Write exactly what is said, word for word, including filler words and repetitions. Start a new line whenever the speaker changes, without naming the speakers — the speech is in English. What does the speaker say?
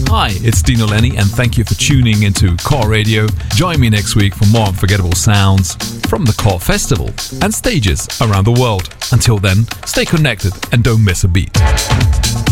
Hi, it's Dino Lenny, and thank you for tuning into Core Radio. Join me next week for more unforgettable sounds from the Core Festival and stages around the world. Until then, stay connected and don't miss a beat.